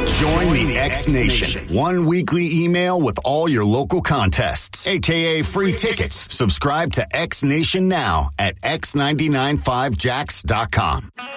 Join the X Nation. One weekly email with all your local contests, a.k.a. free tickets. Subscribe to X Nation now at x995jax.com.